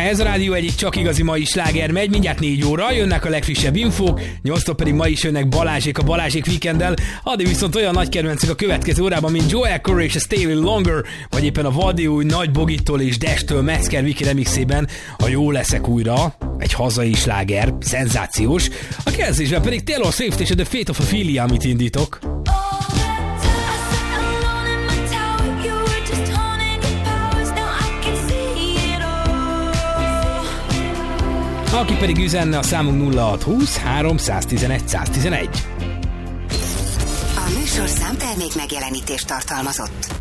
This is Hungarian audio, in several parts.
Ez a Rádió egyik csak igazi mai sláger megy, mindjárt 4 óra, jönnek a legfrissebb infók, 8-tól pedig ma is jönnek Balázsék a Balázsék Weekenddel, addig viszont olyan nagy kedvencek a következő órában, mint Joel Corey és a Stay a Little Longer, vagy éppen a Vadi új Nagy Bogittól és Dash-től Metzger Viki remixében a Jó leszek újra, egy hazai sláger, szenzációs, a kezdésben pedig Taylor Swift és a The Fate of Ophelia, amit indítok. Aki pedig üzenne, a számunk 0620 311 111. A műsor számtermék megjelenítést tartalmazott.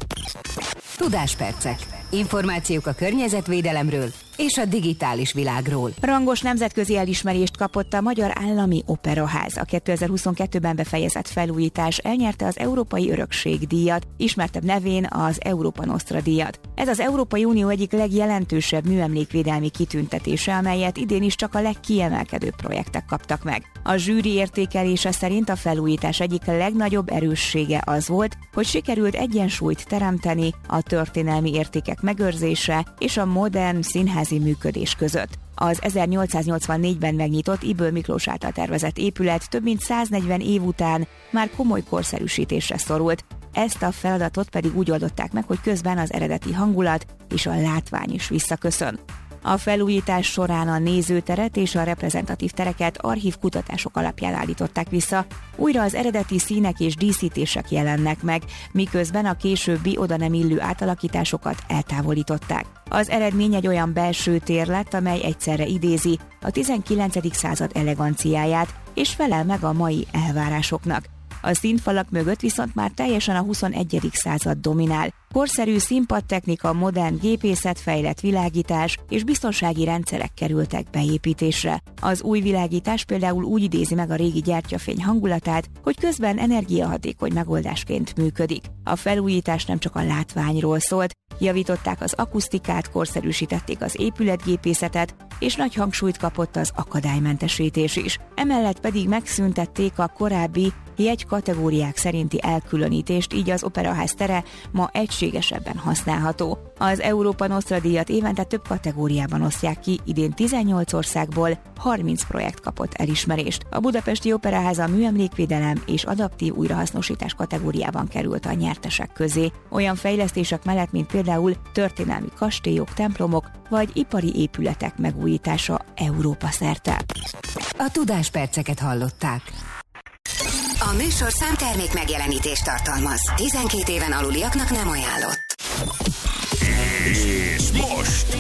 Tudáspercek. Információk a környezetvédelemről és a digitális világról. Rangos nemzetközi elismerést kapott a Magyar Állami Operaház. A 2022-ben befejezett felújítás elnyerte az Európai Örökség díjat, ismertebb nevén az Európa Nostra díjat. Ez az Európai Unió egyik legjelentősebb műemlékvédelmi kitüntetése, amelyet idén is csak a legkiemelkedőbb projektek kaptak meg. A zsűri értékelése szerint a felújítás egyik legnagyobb erőssége az volt, hogy sikerült egyensúlyt teremteni a történelmi értékek megőrzése és a modern színházi működés között. Az 1884-ben megnyitott Ybl Miklós által tervezett épület több mint 140 év után már komoly korszerűsítésre szorult, ezt a feladatot pedig úgy oldották meg, hogy közben az eredeti hangulat és a látvány is visszaköszön. A felújítás során a nézőteret és a reprezentatív tereket archív kutatások alapján állították vissza, újra az eredeti színek és díszítések jelennek meg, miközben a későbbi oda nem illő átalakításokat eltávolították. Az eredmény egy olyan belső tér lett, amely egyszerre idézi a 19. század eleganciáját és felel meg a mai elvárásoknak. A színfalak mögött viszont már teljesen a 21. század dominál. Korszerű színpadtechnika, modern gépészet, fejlett világítás és biztonsági rendszerek kerültek beépítésre. Az új világítás például úgy idézi meg a régi gyertyafény hangulatát, hogy közben energiahatékony megoldásként működik. A felújítás nem csak a látványról szólt, javították az akusztikát, korszerűsítették az épületgépészetet, és nagy hangsúlyt kapott az akadálymentesítés is. Emellett pedig megszüntették a korábbi jegykategóriák szerinti elkülönítést, így az Operaház tere ma egységesebben használható. Az Európa Nostra díjat évente több kategóriában osztják ki, idén 18 országból 30 projekt kapott elismerést. A Budapesti Operaház a műemlékvédelem és adaptív újrahasznosítás kategóriában került a nyertesek közé. Olyan fejlesztések mellett, mint például történelmi kastélyok, templomok vagy ipari épületek megújítása Európa szerte. A tudásperceket hallották. A műsor számtermék megjelenítést tartalmaz. 12 éven aluliaknak nem ajánlott. És most